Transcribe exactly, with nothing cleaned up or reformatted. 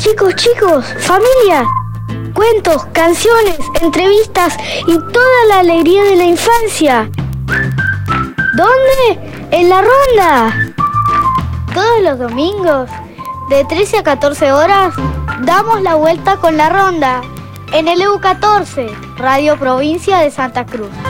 Chicos, chicos, familia, cuentos, canciones, entrevistas y toda la alegría de la infancia. ¿Dónde? En La Ronda. Todos los domingos, de trece a catorce horas, damos la vuelta con La Ronda en el E U catorce, Radio Provincia de Santa Cruz.